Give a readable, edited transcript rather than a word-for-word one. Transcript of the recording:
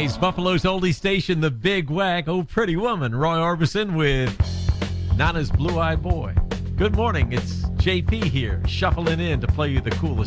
Nice. Buffalo's oldie station, The Big Whack. Oh, Pretty Woman. Roy Orbison with Nana's Blue-Eyed Boy. Good morning. It's JP here, shuffling in to play you the coolest